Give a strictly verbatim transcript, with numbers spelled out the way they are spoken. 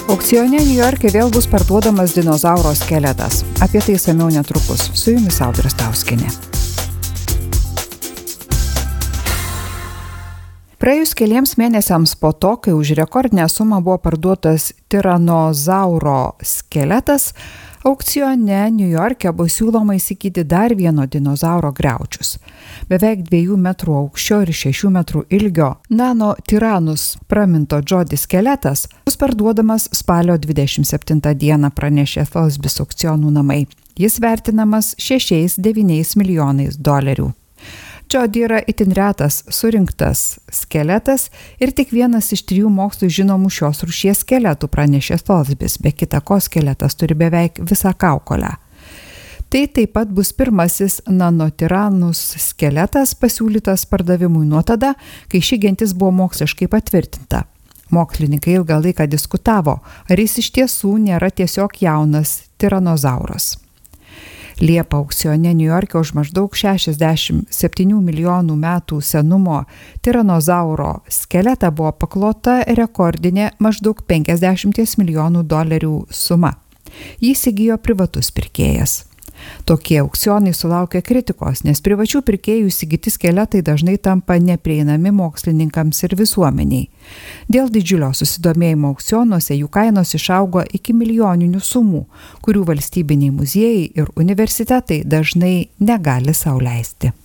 Aukcione Niujorke vėl bus parduodamas dinozauro skeletas. Apie tai išsamiau netrukus. Su jumis Audra Stauskienė. Praėjus keliems mėnesiams po to, kai už rekordinę sumą buvo parduotas tiranozauro skeletas, aukcione Niujorke bus siūloma įsigyti dar vieno dinozauro griaučius. Beveik dviejų metrų aukščio ir šešių metrų ilgio nano tiranus praminto Jody skeletas bus parduodamas spalio dvidešimt septintą dieną, pranešė Sotheby's aukcionų namai. Jis vertinamas šešiais devyniais milijonais dolerių. Jody yra itin retas surinktas skeletas ir tik vienas iš trijų mokslui žinomų šios rūšies skeletų, pranešė Sotheby's. Be kita ko, skeletas turi beveik visą kaukolę. Tai taip pat bus pirmasis nanotiranus skeletas pasiūlytas pardavimui nuo tada, kai ši gentis buvo moksliškai patvirtinta. Mokslininkai ilgą laiką diskutavo, ar jis iš tiesų nėra tiesiog jaunas tiranozauras. Liepą aukcione Niujorke už maždaug šešiasdešimt septynių milijonų metų senumo tiranozauro skeletą buvo paklota rekordinė maždaug penkiasdešimt milijonų dolerių suma. Jį įsigijo privatus pirkėjas. Tokie aukcionai sulaukia kritikos, nes privačių pirkėjų įsigyti skeletai dažnai tampa neprieinami mokslininkams ir visuomeniai. Dėl didžiulio susidomėjimo aukcionuose jų kainos išaugo iki milijoninių sumų, kurių valstybiniai muziejai ir universitetai dažnai negali sau leisti.